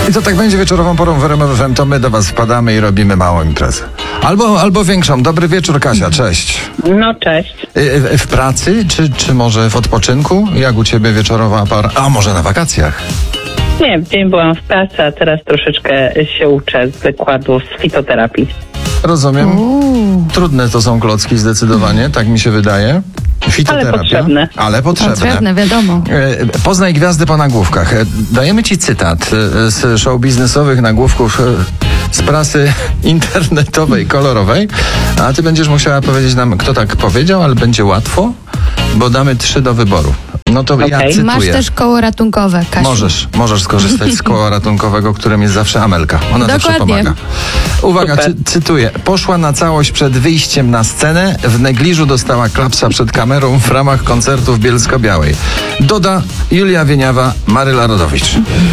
I to tak będzie wieczorową porą w RMF FM, to my do was wpadamy i robimy małą imprezę. Albo większą. Dobry wieczór, Kasia, cześć. No cześć. W pracy, czy może w odpoczynku? Jak u ciebie wieczorowa para? A może na wakacjach? Nie, w dzień byłam w pracy, a teraz troszeczkę się uczę z wykładu z fitoterapii. Rozumiem. Trudne to są klocki zdecydowanie, tak mi się wydaje. Fitoterapia. Ale potrzebne. Ale potrzebne. Potrzebne, wiadomo. Poznaj gwiazdy po nagłówkach. Dajemy ci cytat z show biznesowych nagłówków z prasy internetowej, kolorowej, a ty będziesz musiała powiedzieć nam, kto tak powiedział, ale będzie łatwo, bo damy 3 do wyboru. No to ja cytuję. Masz też koło ratunkowe, Kasiu. Możesz skorzystać z koła ratunkowego, którym jest zawsze Amelka. Ona zawsze pomaga. Uwaga, cytuję. Poszła na całość przed wyjściem na scenę. W negliżu dostała klapsa przed kamerą w ramach koncertu w Bielsko-Białej. Doda Julia Wieniawa, Maryla Rodowicz.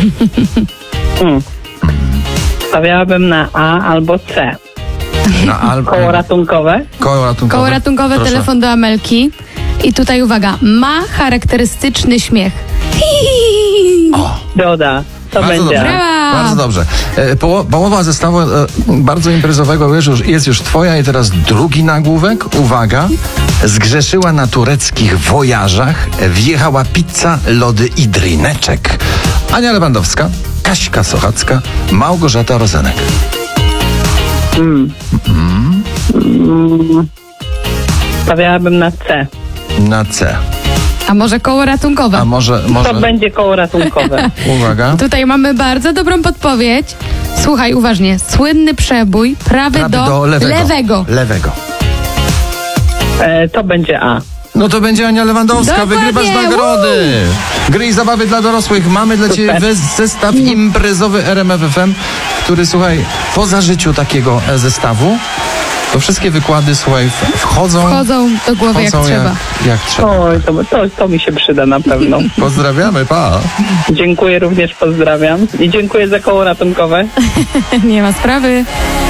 Stawiałabym na A albo C. Koło ratunkowe? Koło ratunkowe, proszę. Telefon do Amelki. I tutaj uwaga, ma charakterystyczny śmiech. Doda. To bardzo będzie. Dobrze. Bardzo dobrze. Połowa zestawu bardzo imprezowego jest już twoja i teraz drugi nagłówek. Uwaga. Zgrzeszyła na tureckich wojażach. Wjechała pizza, lody i drineczek. Ania Lewandowska, Kaśka Sochacka, Małgorzata Rozenek. Stawiałabym na C. Na C. A może koło ratunkowe? A może... To będzie koło ratunkowe. Uwaga. Tutaj mamy bardzo dobrą podpowiedź. Słuchaj uważnie. Słynny przebój prawy do lewego. To będzie A. No to będzie Ania Lewandowska. Dokładnie. Wygrywasz nagrody. Gry i zabawy dla dorosłych. Mamy dla ciebie zestaw imprezowy RMF FM, który, słuchaj, po zażyciu takiego zestawu, to wszystkie wykłady, słuchaj, wchodzą do głowy jak trzeba. Jak trzeba. Oj, to mi się przyda na pewno. Pozdrawiamy, pa. Dziękuję również, pozdrawiam. I dziękuję za koło ratunkowe. Nie ma sprawy.